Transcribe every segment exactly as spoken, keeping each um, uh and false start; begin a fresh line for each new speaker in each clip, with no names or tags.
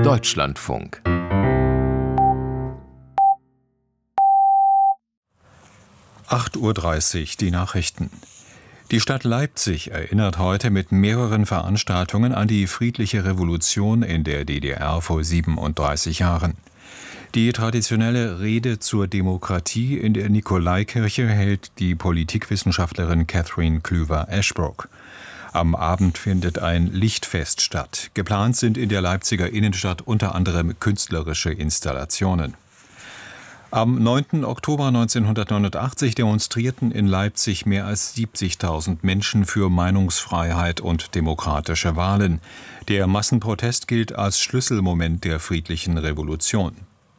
Deutschlandfunk.
acht Uhr dreißig, die Nachrichten. Die Stadt Leipzig erinnert heute mit mehreren Veranstaltungen an die friedliche Revolution in der D D R vor siebenunddreißig Jahren. Die traditionelle Rede zur Demokratie in der Nikolaikirche hält die Politikwissenschaftlerin Catherine Klüver-Ashbrook. Am Abend findet ein Lichtfest statt. Geplant sind in der Leipziger Innenstadt unter anderem künstlerische Installationen. Am neunten Oktober neunzehnhundertneunundachtzig demonstrierten in Leipzig mehr als siebzigtausend Menschen für Meinungsfreiheit und demokratische Wahlen. Der Massenprotest gilt als Schlüsselmoment der friedlichen Revolution.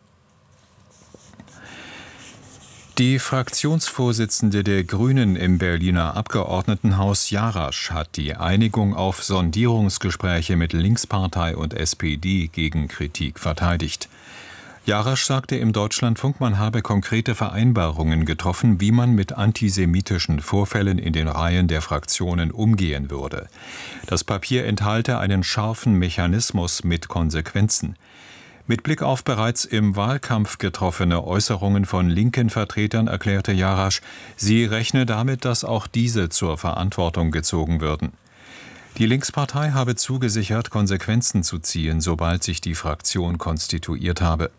Die Fraktionsvorsitzende der Grünen im Berliner Abgeordnetenhaus Jarasch hat die Einigung auf Sondierungsgespräche mit Linkspartei und S P D gegen Kritik verteidigt. Jarasch sagte im Deutschlandfunk, man habe konkrete Vereinbarungen getroffen, wie man mit antisemitischen Vorfällen in den Reihen der Fraktionen umgehen würde. Das Papier enthalte einen scharfen Mechanismus mit Konsequenzen. Mit Blick auf bereits im Wahlkampf getroffene Äußerungen von linken Vertretern erklärte Jarasch, sie rechne damit, dass auch diese zur Verantwortung gezogen würden. Die Linkspartei habe zugesichert, Konsequenzen zu ziehen, sobald sich die Fraktion konstituiert habe.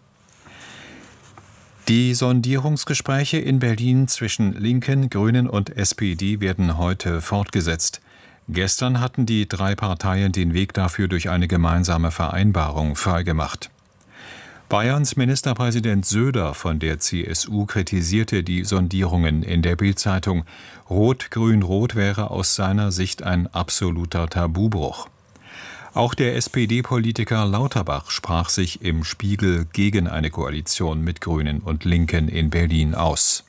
Die Sondierungsgespräche in Berlin zwischen Linken, Grünen und S P D werden heute fortgesetzt. Gestern hatten die drei Parteien den Weg dafür durch eine gemeinsame Vereinbarung freigemacht. Bayerns Ministerpräsident Söder von der C S U kritisierte die Sondierungen in der Bild-Zeitung. Rot-Grün-Rot wäre aus seiner Sicht ein absoluter Tabubruch. Auch der S P D-Politiker Lauterbach sprach sich im Spiegel gegen eine Koalition mit Grünen und Linken in Berlin aus.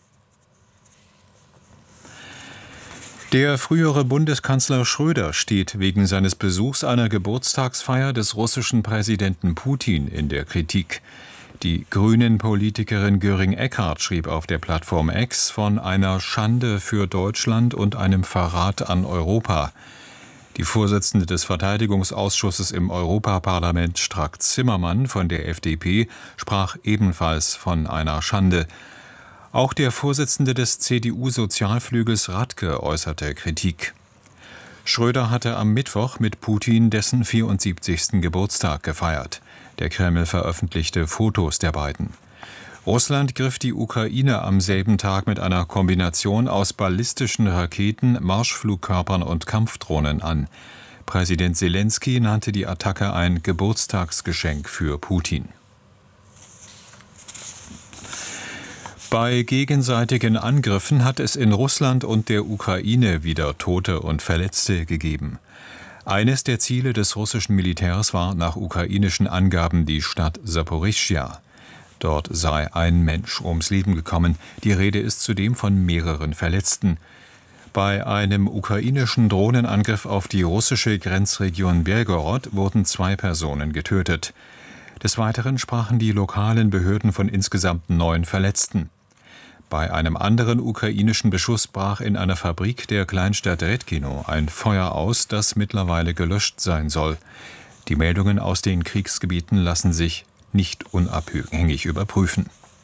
Der frühere Bundeskanzler Schröder steht wegen seines Besuchs einer Geburtstagsfeier des russischen Präsidenten Putin in der Kritik. Die Grünen-Politikerin Göring-Eckardt schrieb auf der Plattform X von einer Schande für Deutschland und einem Verrat an Europa. Die Vorsitzende des Verteidigungsausschusses im Europaparlament, Strack-Zimmermann von der F D P, sprach ebenfalls von einer Schande. Auch der Vorsitzende des C D U-Sozialflügels Radke äußerte Kritik. Schröder hatte am Mittwoch mit Putin dessen vierundsiebzigsten Geburtstag gefeiert. Der Kreml veröffentlichte Fotos der beiden. Russland griff die Ukraine am selben Tag mit einer Kombination aus ballistischen Raketen, Marschflugkörpern und Kampfdrohnen an. Präsident Selenskyj nannte die Attacke ein Geburtstagsgeschenk für Putin. Bei gegenseitigen Angriffen hat es in Russland und der Ukraine wieder Tote und Verletzte gegeben. Eines der Ziele des russischen Militärs war nach ukrainischen Angaben die Stadt Saporischschja. Dort sei ein Mensch ums Leben gekommen. Die Rede ist zudem von mehreren Verletzten. Bei einem ukrainischen Drohnenangriff auf die russische Grenzregion Belgorod wurden zwei Personen getötet. Des Weiteren sprachen die lokalen Behörden von insgesamt neun Verletzten. Bei einem anderen ukrainischen Beschuss brach in einer Fabrik der Kleinstadt Redkino ein Feuer aus, das mittlerweile gelöscht sein soll. Die Meldungen aus den Kriegsgebieten lassen sich nicht unabhängig überprüfen.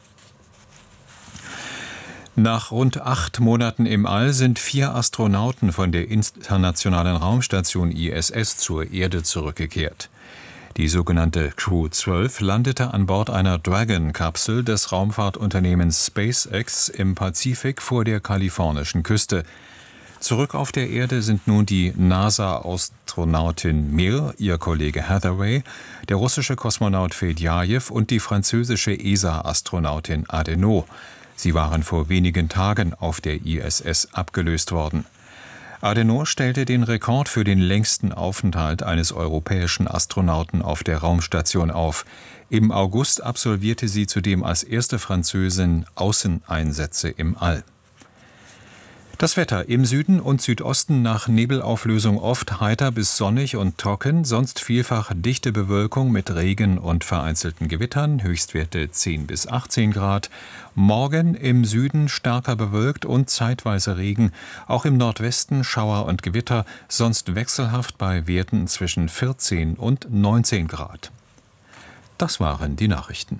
Nach rund acht Monaten im All sind vier Astronauten von der internationalen Raumstation I S S zur Erde zurückgekehrt. Die sogenannte Crew zwölf landete an Bord einer Dragon-Kapsel des Raumfahrtunternehmens SpaceX im Pazifik vor der kalifornischen Küste. Zurück auf der Erde sind nun die NASA-Astronautin Mir, ihr Kollege Hathaway, der russische Kosmonaut Fedjajew und die französische E S A-Astronautin Adenau. Sie waren vor wenigen Tagen auf der I S S abgelöst worden. Adenau stellte den Rekord für den längsten Aufenthalt eines europäischen Astronauten auf der Raumstation auf. Im August absolvierte sie zudem als erste Französin Außeneinsätze im All. Das Wetter: im Süden und Südosten nach Nebelauflösung oft heiter bis sonnig und trocken, sonst vielfach dichte Bewölkung mit Regen und vereinzelten Gewittern, Höchstwerte zehn bis achtzehn Grad. Morgen im Süden stärker bewölkt und zeitweise Regen, auch im Nordwesten Schauer und Gewitter, sonst wechselhaft bei Werten zwischen vierzehn und neunzehn Grad. Das waren die Nachrichten.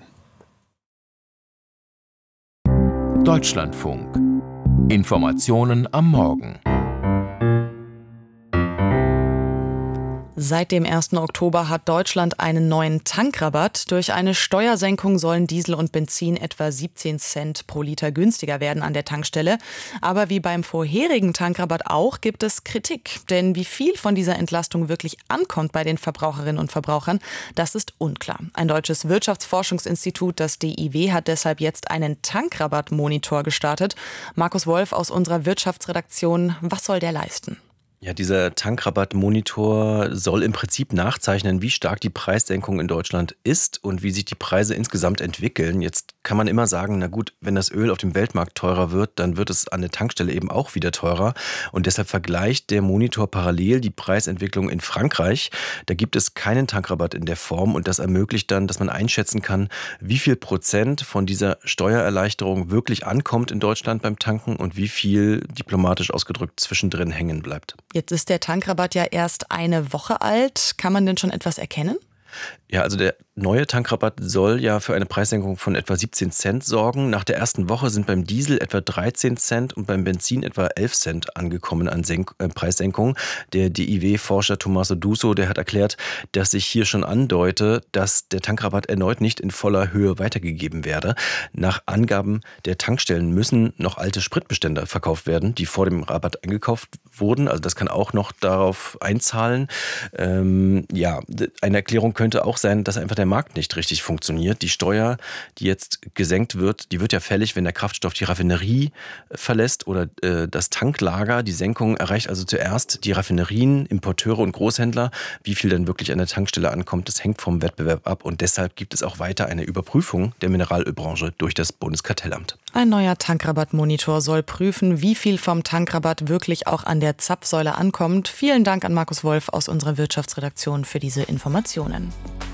Deutschlandfunk. Informationen am Morgen.
Seit dem ersten Oktober hat Deutschland einen neuen Tankrabatt. Durch eine Steuersenkung sollen Diesel und Benzin etwa siebzehn Cent pro Liter günstiger werden an der Tankstelle. Aber wie beim vorherigen Tankrabatt auch, gibt es Kritik. Denn wie viel von dieser Entlastung wirklich ankommt bei den Verbraucherinnen und Verbrauchern, das ist unklar. Ein deutsches Wirtschaftsforschungsinstitut, das D I W, hat deshalb jetzt einen Tankrabattmonitor gestartet. Markus Wolf aus unserer Wirtschaftsredaktion, was soll der leisten?
Ja, dieser Tankrabattmonitor soll im Prinzip nachzeichnen, wie stark die Preissenkung in Deutschland ist und wie sich die Preise insgesamt entwickeln. Jetzt kann man immer sagen, na gut, wenn das Öl auf dem Weltmarkt teurer wird, dann wird es an der Tankstelle eben auch wieder teurer. Und deshalb vergleicht der Monitor parallel die Preisentwicklung in Frankreich. Da gibt es keinen Tankrabatt in der Form und das ermöglicht dann, dass man einschätzen kann, wie viel Prozent von dieser Steuererleichterung wirklich ankommt in Deutschland beim Tanken und wie viel diplomatisch ausgedrückt zwischendrin hängen bleibt.
Jetzt ist der Tankrabatt ja erst eine Woche alt. Kann man denn schon etwas erkennen?
Ja, also der neue Tankrabatt soll ja für eine Preissenkung von etwa siebzehn Cent sorgen. Nach der ersten Woche sind beim Diesel etwa dreizehn Cent und beim Benzin etwa elf Cent angekommen an Senk- äh, Preissenkung. Der D I W-Forscher Tommaso Duso, der hat erklärt, dass sich hier schon andeute, dass der Tankrabatt erneut nicht in voller Höhe weitergegeben werde. Nach Angaben der Tankstellen müssen noch alte Spritbestände verkauft werden, die vor dem Rabatt eingekauft wurden. Also das kann auch noch darauf einzahlen. Ähm, ja, eine Erklärung könnte auch sein, dass einfach der Markt nicht richtig funktioniert. Die Steuer, die jetzt gesenkt wird, die wird ja fällig, wenn der Kraftstoff die Raffinerie verlässt oder äh, das Tanklager. Die Senkung erreicht also zuerst die Raffinerien, Importeure und Großhändler. Wie viel dann wirklich an der Tankstelle ankommt, das hängt vom Wettbewerb ab. Und deshalb gibt es auch weiter eine Überprüfung der Mineralölbranche durch das Bundeskartellamt.
Ein neuer Tankrabattmonitor soll prüfen, wie viel vom Tankrabatt wirklich auch an der Zapfsäule ankommt. Vielen Dank an Markus Wolf aus unserer Wirtschaftsredaktion für diese Informationen.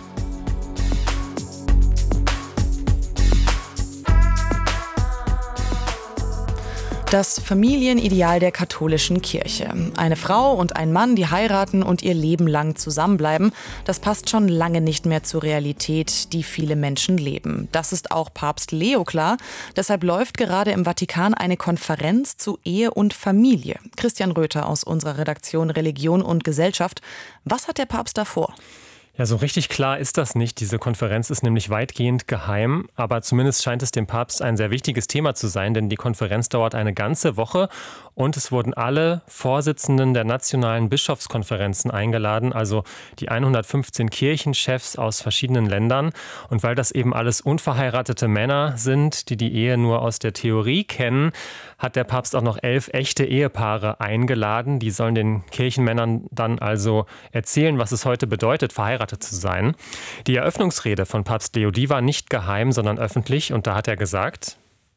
Das Familienideal der katholischen Kirche. Eine Frau und ein Mann, die heiraten und ihr Leben lang zusammenbleiben, das passt schon lange nicht mehr zur Realität, die viele Menschen leben. Das ist auch Papst Leo klar. Deshalb läuft gerade im Vatikan eine Konferenz zu Ehe und Familie. Christian Röther aus unserer Redaktion Religion und Gesellschaft. Was hat der Papst da vor?
Ja, so richtig klar ist das nicht. Diese Konferenz ist nämlich weitgehend geheim. Aber zumindest scheint es dem Papst ein sehr wichtiges Thema zu sein, denn die Konferenz dauert eine ganze Woche und es wurden alle Vorsitzenden der nationalen Bischofskonferenzen eingeladen, also die hundertfünfzehn Kirchenchefs aus verschiedenen Ländern. Und weil das eben alles unverheiratete Männer sind, die die Ehe nur aus der Theorie kennen, hat der Papst auch noch elf echte Ehepaare eingeladen. Die sollen den Kirchenmännern dann also erzählen, was es heute bedeutet, verheiratet zu sein. Die Eröffnungsrede von Papst Leo, die war nicht geheim, sondern öffentlich. Und da hat er gesagt: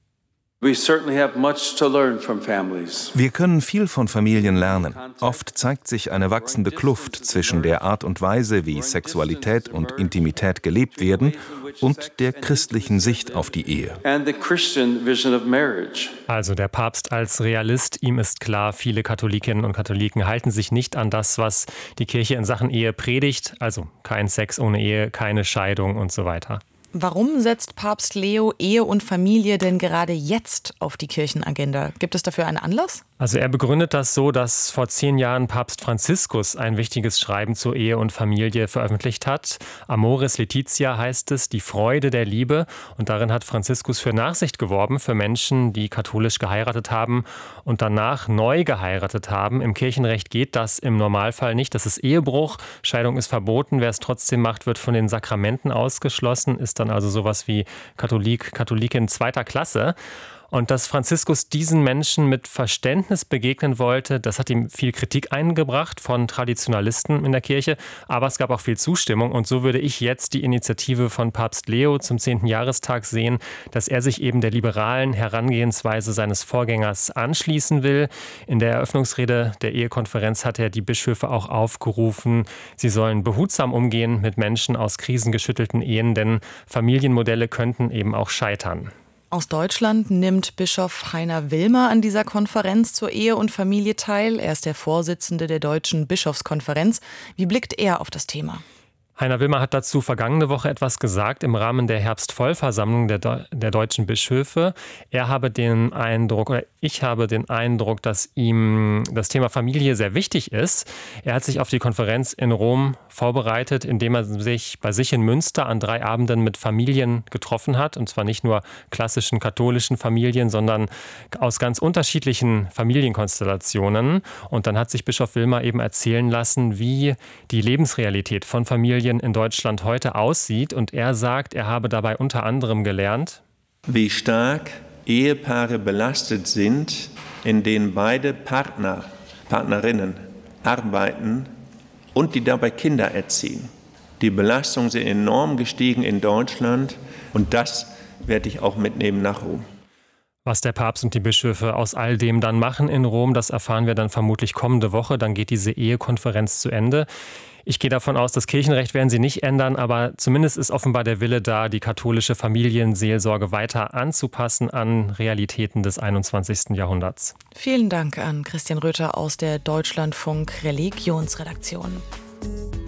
Wir können viel von Familien lernen. Oft zeigt sich eine wachsende Kluft zwischen der Art und Weise, wie Sexualität und Intimität gelebt werden, und der christlichen Sicht auf die Ehe.
Also der Papst als Realist, ihm ist klar, viele Katholikinnen und Katholiken halten sich nicht an das, was die Kirche in Sachen Ehe predigt, also kein Sex ohne Ehe, keine Scheidung und so weiter.
Warum setzt Papst Leo Ehe und Familie denn gerade jetzt auf die Kirchenagenda? Gibt es dafür einen Anlass?
Also er begründet das so, dass vor zehn Jahren Papst Franziskus ein wichtiges Schreiben zur Ehe und Familie veröffentlicht hat. Amoris Laetitia heißt es, die Freude der Liebe. Und darin hat Franziskus für Nachsicht geworben für Menschen, die katholisch geheiratet haben und danach neu geheiratet haben. Im Kirchenrecht geht das im Normalfall nicht. Das ist Ehebruch. Scheidung ist verboten. Wer es trotzdem macht, wird von den Sakramenten ausgeschlossen, ist dann also sowas wie Katholik, Katholikin zweiter Klasse. Und dass Franziskus diesen Menschen mit Verständnis begegnen wollte, das hat ihm viel Kritik eingebracht von Traditionalisten in der Kirche. Aber es gab auch viel Zustimmung. Und so würde ich jetzt die Initiative von Papst Leo zum zehnten Jahrestag sehen, dass er sich eben der liberalen Herangehensweise seines Vorgängers anschließen will. In der Eröffnungsrede der Ehekonferenz hat er die Bischöfe auch aufgerufen, sie sollen behutsam umgehen mit Menschen aus krisengeschüttelten Ehen, denn Familienmodelle könnten eben auch scheitern.
Aus Deutschland nimmt Bischof Heiner Wilmer an dieser Konferenz zur Ehe und Familie teil. Er ist der Vorsitzende der Deutschen Bischofskonferenz. Wie blickt er auf das Thema?
Heiner Wilmer hat dazu vergangene Woche etwas gesagt im Rahmen der Herbstvollversammlung der, Deu- der deutschen Bischöfe. Er habe den Eindruck, oder ich habe den Eindruck, dass ihm das Thema Familie sehr wichtig ist. Er hat sich auf die Konferenz in Rom vorbereitet, indem er sich bei sich in Münster an drei Abenden mit Familien getroffen hat. Und zwar nicht nur klassischen katholischen Familien, sondern aus ganz unterschiedlichen Familienkonstellationen. Und dann hat sich Bischof Wilmer eben erzählen lassen, wie die Lebensrealität von Familien in Deutschland heute aussieht. Und er sagt, er habe dabei unter anderem gelernt,
wie stark Ehepaare belastet sind, in denen beide Partner, Partnerinnen arbeiten und die dabei Kinder erziehen. Die Belastungen sind enorm gestiegen in Deutschland und das werde ich auch mitnehmen nach Rom.
Was der Papst und die Bischöfe aus all dem dann machen in Rom, das erfahren wir dann vermutlich kommende Woche. Dann geht diese Ehekonferenz zu Ende. Ich gehe davon aus, das Kirchenrecht werden sie nicht ändern, aber zumindest ist offenbar der Wille da, die katholische Familienseelsorge weiter anzupassen an Realitäten des einundzwanzigsten Jahrhunderts.
Vielen Dank an Christian Röther aus der Deutschlandfunk Religionsredaktion.